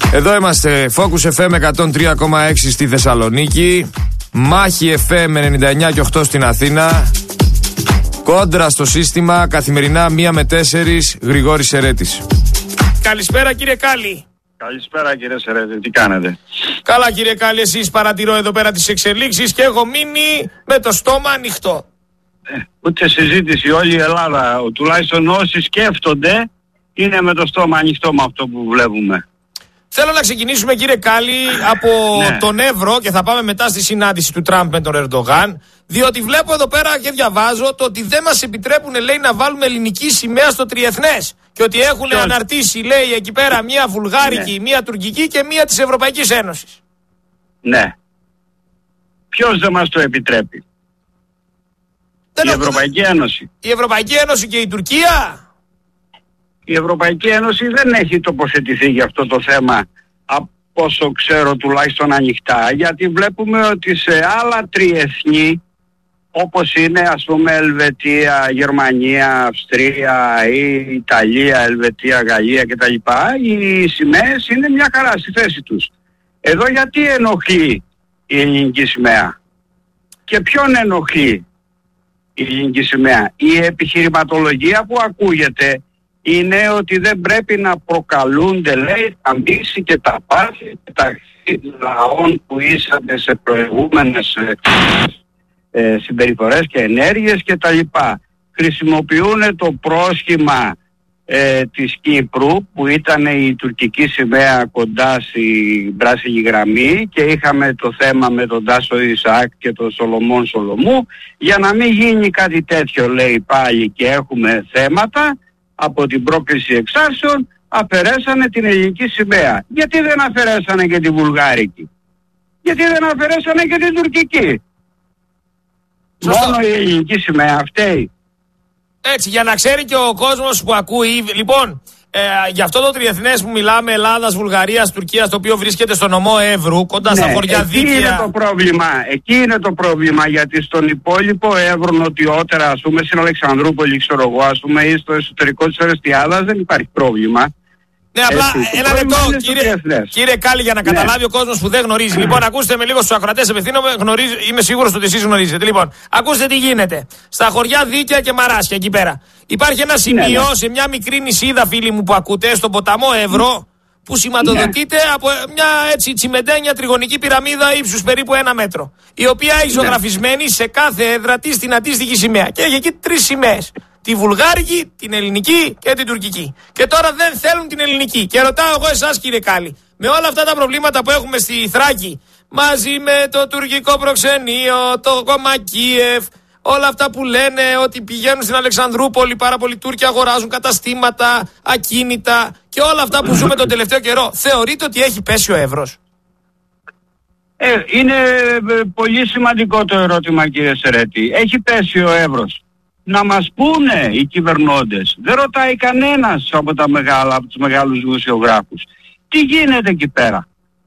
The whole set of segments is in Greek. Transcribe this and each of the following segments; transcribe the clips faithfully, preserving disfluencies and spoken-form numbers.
Εδώ είμαστε, Focus εφ εμ εκατόν τρία κόμμα έξι στη Θεσσαλονίκη, Μάχη εφ εμ ενενήντα εννιά και οκτώ στην Αθήνα. Κόντρα στο σύστημα, καθημερινά μία με τέσσερις, Γρηγόρης Σερέτης. Καλησπέρα κύριε Κάλλη. Καλησπέρα κύριε Σερέτη, τι κάνετε? Καλά κύριε Κάλλη, εσείς παρατηρώ εδώ πέρα τις εξελίξεις και έχω μείνει με το στόμα ανοιχτό. Ε, ούτε συζήτηση, όλη η Ελλάδα, τουλάχιστον όσοι σκέφτονται, είναι με το στόμα ανοιχτό με αυτό που βλέπουμε. Θέλω να ξεκινήσουμε κύριε Κάλλη από ναι. τον Εύρο και θα πάμε μετά στη συνάντηση του Τραμπ με τον Ερντογάν, διότι βλέπω εδώ πέρα και διαβάζω το ότι δεν μας επιτρέπουν, λέει, να βάλουμε ελληνική σημαία στο τριεθνές και ότι έχουν Ποιος? αναρτήσει, λέει, εκεί πέρα μία βουλγάρικη, ναι. μία τουρκική και μία της Ευρωπαϊκής Ένωσης. Ναι. Ποιος δεν μας το επιτρέπει? Δεν η Ευρωπαϊκή δεν... Ένωση. Η Ευρωπαϊκή Ένωση και η Τουρκία. Η Ευρωπαϊκή Ένωση δεν έχει τοποθετηθεί για αυτό το θέμα, από όσο ξέρω τουλάχιστον ανοιχτά, γιατί βλέπουμε ότι σε άλλα τριεθνή, όπως είναι ας πούμε Ελβετία, Γερμανία, Αυστρία ή Ιταλία, Ελβετία, Γαλλία κτλ, οι σημαίες είναι μια χαρά στη θέση τους. Εδώ γιατί ενοχλεί η ελληνική σημαία? Και ποιον ενοχλεί η ελληνική σημαία? Η επιχειρηματολογία που ακούγεται είναι ότι δεν πρέπει να προκαλούνται, λέει, τα μίση και τα πάθη και τα λαών που ήσατε σε προηγούμενες ε, ε, συμπεριφορές και ενέργειες και τα λοιπά. Χρησιμοποιούν το πρόσχημα ε, της Κύπρου που ήταν η τουρκική σημαία κοντά στην πράσινη γραμμή και είχαμε το θέμα με τον Τάσο Ισαάκ και τον Σολομών Σολομού, για να μην γίνει κάτι τέτοιο, λέει, πάλι και έχουμε θέματα. Από την πρόκληση εξάρσεων αφαιρέσανε την ελληνική σημαία. Γιατί δεν αφαιρέσανε και τη βουλγάρικη? Γιατί δεν αφαιρέσανε και την τουρκική? Σωστό. Μόνο η ελληνική σημαία φταίει. Έτσι, για να ξέρει και ο κόσμος που ακούει. Λοιπόν, ε, για αυτό το τριεθνές που μιλάμε, Ελλάδας, Βουλγαρίας, Τουρκίας, το οποίο βρίσκεται στο νομό Εύρου, κοντά ναι, στα χωριά Δίκαια. Εκεί είναι το πρόβλημα. Εκεί είναι το πρόβλημα, γιατί στον υπόλοιπο Εύρου νοτιότερα, ας πούμε, στην Αλεξανδρούπολη, ξέρω εγώ, ας πούμε, ή στο εσωτερικό της Ορεστιάδας, δεν υπάρχει πρόβλημα. Ναι, απλά έτσι, ένα λεπτό, κύριε, κύριε Κάλλη, για να ναι. καταλάβει ο κόσμος που δεν γνωρίζει. Mm. Λοιπόν, ακούστε με λίγο στους ακροατές, απευθύνομαι, γνωρίζω, είμαι σίγουρος ότι εσείς γνωρίζετε. Λοιπόν, ακούστε τι γίνεται. Στα χωριά Δίκαια και Μαράσια, εκεί πέρα. Υπάρχει ένα σημείο, ναι, ναι. σε μια μικρή νησίδα, φίλοι μου, που ακούτε, στον ποταμό Εύρο, που σηματοδοτείται ναι. από μια έτσι τσιμεντένια τριγωνική πυραμίδα ύψους περίπου ένα μέτρο. Η οποία έχει ζωγραφισμένη ναι. σε κάθε έδρα της την αντίστοιχη σημαία. Και έχει εκεί τρεις σημαίες. Τη βουλγάρικη, την ελληνική και την τουρκική. Και τώρα δεν θέλουν την ελληνική. Και ρωτάω εγώ εσάς, κύριε Κάλλη, με όλα αυτά τα προβλήματα που έχουμε στη Θράκη, μαζί με το τουρκικό προξενείο, το κόμμα Κίεφ, όλα αυτά που λένε ότι πηγαίνουν στην Αλεξανδρούπολη, πάρα πολλοί Τούρκοι αγοράζουν καταστήματα, ακίνητα και όλα αυτά που ζούμε τον τελευταίο καιρό, θεωρείτε ότι έχει πέσει ο εύρος? Ε, είναι πολύ σημαντικό το ερώτημα, κύριε Σερέτη. Έχει πέσει ο εύρος. Να μας πούνε οι κυβερνώντες. Δεν ρωτάει κανένας από, τα μεγάλα, από τους μεγάλους δημοσιογράφους. Τι γίνεται εκεί πέρα?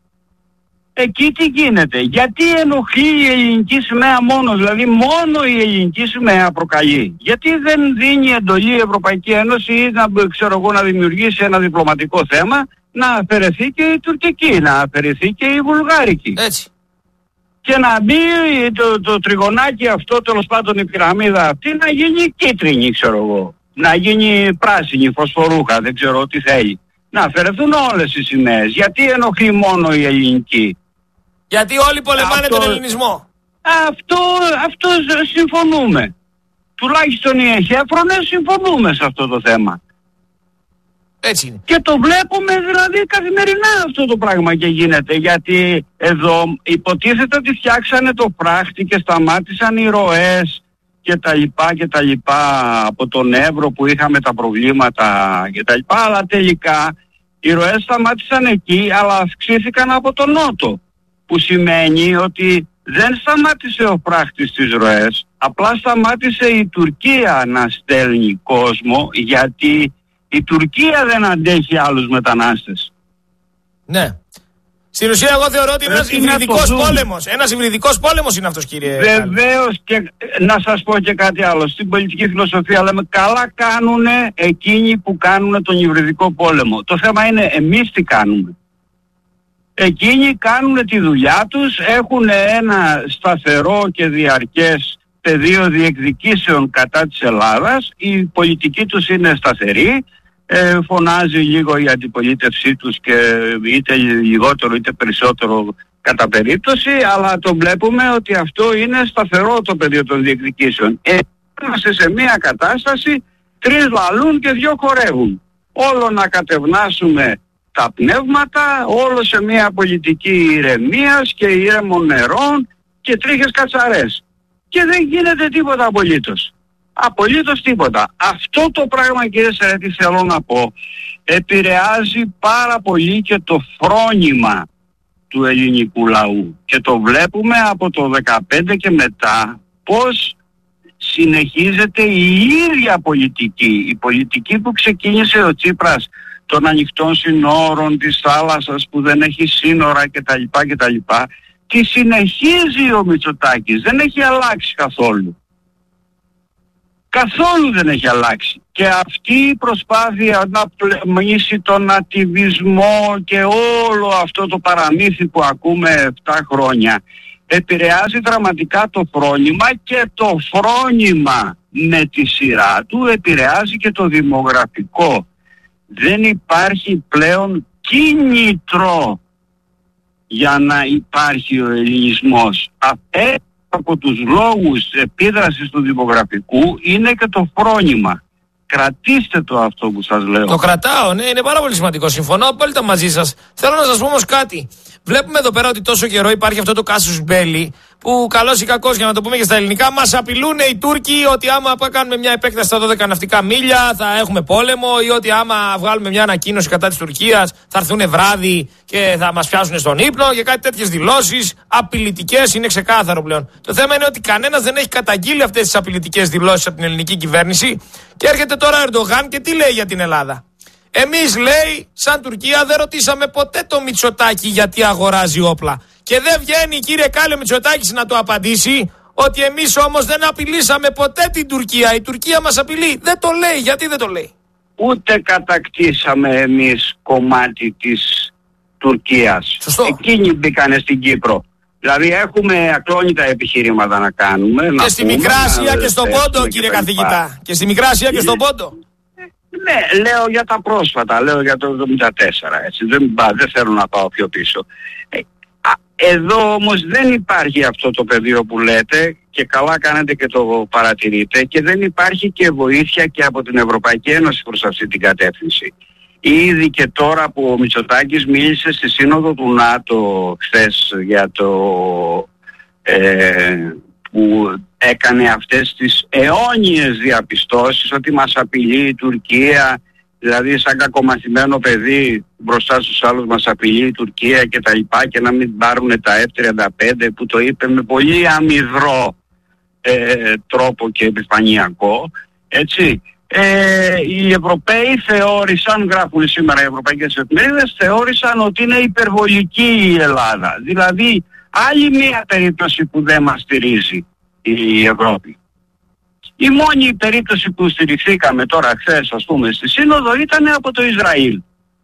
Εκεί τι γίνεται? Γιατί ενοχλεί η ελληνική σημαία μόνο? Δηλαδή μόνο η ελληνική σημαία προκαλεί. Γιατί δεν δίνει εντολή η Ευρωπαϊκή Ένωση ή να, ξέρω εγώ, να δημιουργήσει ένα διπλωματικό θέμα, να αφαιρεθεί και η τουρκική, να αφαιρεθεί και η βουλγάρικη. Έτσι. Και να μπει το, το τριγωνάκι αυτό, τέλος πάντων η πυραμίδα αυτή, να γίνει κίτρινη, ξέρω εγώ. Να γίνει πράσινη, φωσφορούχα, δεν ξέρω τι θέλει. Να αφαιρεθούν όλες οι σημαίες. Γιατί ενοχλεί μόνο η ελληνική? Γιατί όλοι πολεμάνε αυτό, τον ελληνισμό. Αυτό, αυτό συμφωνούμε. Τουλάχιστον οι εχέφρονες συμφωνούμε σε αυτό το θέμα. Έτσι είναι. Και το βλέπουμε δηλαδή καθημερινά αυτό το πράγμα και γίνεται, γιατί εδώ υποτίθεται ότι φτιάξανε το φράχτη και σταμάτησαν οι ροές και τα λοιπά και τα λοιπά από τον Εύρο που είχαμε τα προβλήματα και τα λοιπά, αλλά τελικά οι ροές σταμάτησαν εκεί, αλλά αυξήθηκαν από τον Νότο, που σημαίνει ότι δεν σταμάτησε ο φράχτης στις ροές, απλά σταμάτησε η Τουρκία να στέλνει κόσμο, γιατί η Τουρκία δεν αντέχει άλλους μετανάστες. Ναι. Στην ουσία εγώ θεωρώ ότι είναι ένας υβριδικός πόλεμος. Ένας υβριδικός πόλεμος είναι αυτός, κύριε. Βεβαίως, και να σας πω και κάτι άλλο. Στην πολιτική φιλοσοφία λέμε καλά κάνουνε εκείνοι που κάνουν τον υβριδικό πόλεμο. Το θέμα είναι εμείς τι κάνουμε. Εκείνοι κάνουν τη δουλειά τους, έχουν ένα σταθερό και διαρκές πεδίο διεκδικήσεων κατά της Ελλάδας, η πολιτική τους είναι σταθερή, ε, φωνάζει λίγο η αντιπολίτευσή τους και είτε λιγότερο είτε περισσότερο κατά περίπτωση, αλλά το βλέπουμε ότι αυτό είναι σταθερό το πεδίο των διεκδικήσεων. Ε, είμαστε σε μια κατάσταση, τρεις λαλούν και δυο χορεύουν. Όλο να κατευνάσουμε τα πνεύματα, όλο σε μια πολιτική ηρεμίας και ήρεμων νερών και τρίχες κατσαρές. Και δεν γίνεται τίποτα απολύτως. Απολύτως τίποτα. Αυτό το πράγμα, κύριε Σερέτη, θέλω να πω, επηρεάζει πάρα πολύ και το φρόνημα του ελληνικού λαού. Και το βλέπουμε από το δεκαπέντε και μετά πώς συνεχίζεται η ίδια πολιτική. Η πολιτική που ξεκίνησε ο Τσίπρας των ανοιχτών συνόρων, της θάλασσας που δεν έχει σύνορα κτλ. κτλ. Τη συνεχίζει ο Μητσοτάκης. Δεν έχει αλλάξει καθόλου. Καθόλου δεν έχει αλλάξει. Και αυτή η προσπάθεια να πλεμίσει τον ατιβισμό και όλο αυτό το παραμύθι που ακούμε επτά χρόνια επηρεάζει δραματικά το φρόνημα, και το φρόνημα με τη σειρά του επηρεάζει και το δημογραφικό. Δεν υπάρχει πλέον κίνητρο για να υπάρχει ο ελληνισμός. Ένα από τους λόγους επίδρασης του δημογραφικού είναι και το φρόνημα. Κρατήστε το αυτό που σας λέω. Το κρατάω, ναι, είναι πάρα πολύ σημαντικό. Συμφωνώ απόλυτα μαζί σας. Θέλω να σας πω όμως κάτι. Βλέπουμε εδώ πέρα ότι τόσο καιρό υπάρχει αυτό το casus belli, που καλώς ή κακώς, για να το πούμε και στα ελληνικά, μας απειλούν οι Τούρκοι ότι άμα κάνουμε μια επέκταση στα δώδεκα ναυτικά μίλια θα έχουμε πόλεμο, ή ότι άμα βγάλουμε μια ανακοίνωση κατά της Τουρκίας θα έρθουν βράδυ και θα μας πιάσουν στον ύπνο, και κάτι τέτοιες δηλώσεις απειλητικές. Είναι ξεκάθαρο πλέον. Το θέμα είναι ότι κανένας δεν έχει καταγγείλει αυτές τις απειλητικές δηλώσεις από την ελληνική κυβέρνηση, και έρχεται τώρα ο Ερντογάν και τι λέει για την Ελλάδα. Εμείς, λέει, σαν Τουρκία δεν ρωτήσαμε ποτέ το Μητσοτάκη γιατί αγοράζει όπλα. Και δεν βγαίνει, κύριε Κάλλη, ο Μητσοτάκης να το απαντήσει ότι εμείς όμως δεν απειλήσαμε ποτέ την Τουρκία. Η Τουρκία μας απειλεί. Δεν το λέει. Γιατί δεν το λέει? Ούτε κατακτήσαμε εμείς κομμάτι της Τουρκίας. Σωστό. Εκείνοι μπήκανε στην Κύπρο. Δηλαδή έχουμε ακλόνητα επιχειρήματα να κάνουμε. Και να στη πούμε, Μικρά Ασία και στον Πόντο, και κύριε τα καθηγητά. Και στη Μικρά Ασία και στον Πόντο. Ναι, λέω για τα πρόσφατα, λέω για το εβδομήντα τέσσερα, έτσι, δεν, δεν θέλω να πάω πιο πίσω. Ε, α, εδώ όμως δεν υπάρχει αυτό το πεδίο που λέτε, και καλά κάνετε και το παρατηρείτε, και δεν υπάρχει και βοήθεια και από την Ευρωπαϊκή Ένωση προς αυτή την κατεύθυνση. Ήδη και τώρα που ο Μητσοτάκης μίλησε στη Σύνοδο του ΝΑΤΟ χθες για το... Ε, που έκανε αυτές τις αιώνιες διαπιστώσεις ότι μας απειλεί η Τουρκία, δηλαδή σαν κακομαθημένο παιδί μπροστά στους άλλους μας απειλεί η Τουρκία και τα λοιπά, και να μην πάρουν τα εφ τριάντα πέντε, που το είπε με πολύ αμυδρό ε, τρόπο και επιφανειακό, έτσι. Ε, οι Ευρωπαίοι θεώρησαν, γράφουν σήμερα οι ευρωπαϊκές εφημερίδες, θεώρησαν ότι είναι υπερβολική η Ελλάδα. Δηλαδή άλλη μία περίπτωση που δεν μας στηρίζει η Ευρώπη. Η μόνη περίπτωση που στηριχθήκαμε τώρα χθες, ας πούμε, στη Σύνοδο ήταν από το Ισραήλ.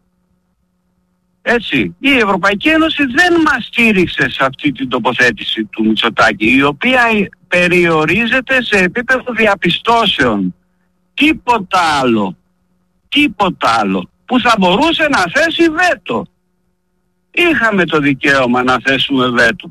Έτσι, η Ευρωπαϊκή Ένωση δεν μας στήριξε σε αυτή την τοποθέτηση του Μητσοτάκη, η οποία περιορίζεται σε επίπεδο διαπιστώσεων. Τίποτα άλλο, τίποτα άλλο, που θα μπορούσε να θέσει βέτο. Είχαμε το δικαίωμα να θέσουμε βέτο.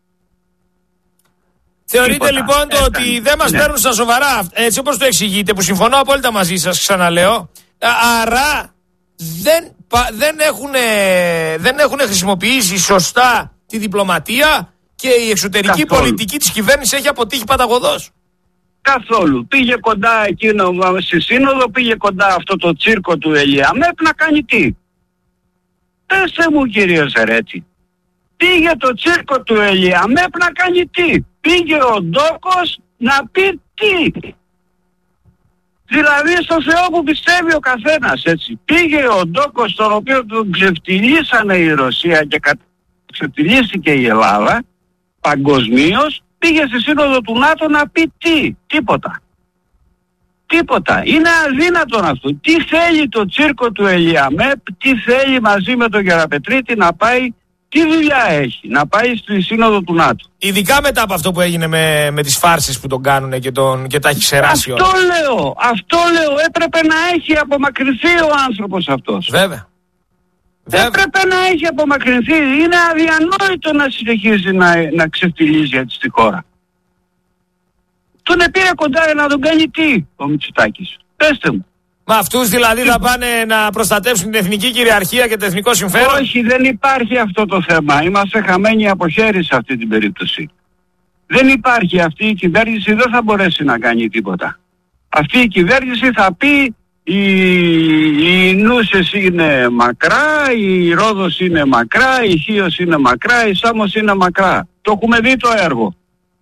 Θεωρείτε Τίποτα. λοιπόν το Έταν. ότι δεν μας Ναι. παίρνουν στα σοβαρά, έτσι όπως το εξηγείτε, που συμφωνώ απόλυτα μαζί σας, ξαναλέω. Άρα δεν, δεν, έχουν, δεν έχουν χρησιμοποιήσει σωστά τη διπλωματία, και η εξωτερική Καθόλου. πολιτική της κυβέρνησης έχει αποτύχει παταγωδώς. Καθόλου. Πήγε κοντά εκείνο στη Σύνοδο, πήγε κοντά αυτό το τσίρκο του Ελιαμέπ να κάνει τι? Πέστε μου, κύριε Σερέτη. Πήγε το τσίρκο του Ελιαμέπ να κάνει τι? Πήγε ο Ντόκος να πει τι? Δηλαδή στο Θεό που πιστεύει ο καθένας, έτσι. Πήγε ο Ντόκος, τον οποίο τον ξεφτυλίσανε η Ρωσία και ξεφτυλίστηκε η Ελλάδα παγκοσμίως, πήγε στη Σύνοδο του ΝΑΤΟ να πει τι? Τίποτα. Τίποτα. Είναι αδύνατον αυτό. Τι θέλει το τσίρκο του Ελιαμέπ, τι θέλει μαζί με τον Γεραπετρίτη να πάει Τι δουλειά έχει? Να πάει στη σύνοδο του ΝΑΤΟ. Ειδικά μετά από αυτό που έγινε με, με τις φάρσεις που τον κάνουν και, τον, και τα έχει ξεράσει όλα. Αυτό λέω, αυτό λέω. Έπρεπε να έχει απομακρυνθεί ο άνθρωπος αυτός. Βέβαια. Βέβαια. Έπρεπε να έχει απομακρυνθεί. Είναι αδιανόητο να συνεχίζει να, να ξεφτιλίζει έτσι τη χώρα. Τον πήρε κοντά να τον κάνει τι ο Μητσοτάκης? Πέστε μου. Μα αυτούς δηλαδή θα πάνε να προστατεύσουν την εθνική κυριαρχία και το εθνικό συμφέρον? Όχι, δεν υπάρχει αυτό το θέμα. Είμαστε χαμένοι από χέρι σε αυτή την περίπτωση. Δεν υπάρχει. Αυτή η κυβέρνηση δεν θα μπορέσει να κάνει τίποτα. Αυτή η κυβέρνηση θα πει η, η Νούσες είναι μακρά, η Ρόδος είναι μακρά, η Χίος είναι μακρά, η Σάμος είναι μακρά. Το έχουμε δει το έργο.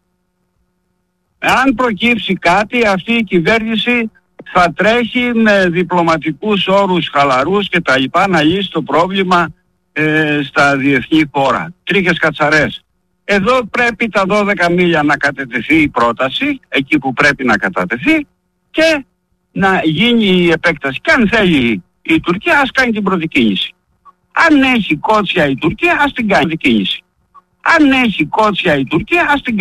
Αν προκύψει κάτι, αυτή η κυβέρνηση θα τρέχει με διπλωματικούς όρους χαλαρούς και τα λοιπά να λύσει το πρόβλημα ε, στα διεθνή φόρα. Τρίχες κατσαρές. Εδώ πρέπει τα δώδεκα μίλια να κατατεθεί η πρόταση, εκεί που πρέπει να κατατεθεί, και να γίνει η επέκταση. Και αν θέλει η Τουρκία, ας κάνει την πρώτη κίνηση. Αν έχει κότσια η Τουρκία, ας την κάνει την κίνηση. Αν έχει κότσια η Τουρκία, ας την κάνει.